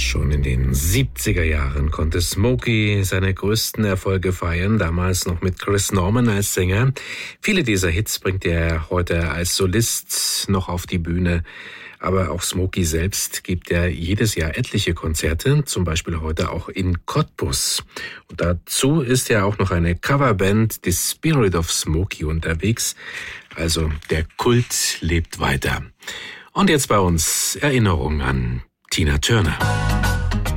Schon in den 70er Jahren konnte Smokey seine größten Erfolge feiern, damals noch mit Chris Norman als Sänger. Viele dieser Hits bringt er heute als Solist noch auf die Bühne. Aber auch Smokey selbst gibt ja jedes Jahr etliche Konzerte, zum Beispiel heute auch in Cottbus. Und dazu ist ja auch noch eine Coverband, The Spirit of Smokey, unterwegs. Also der Kult lebt weiter. Und jetzt bei uns Erinnerung an Tina Turner.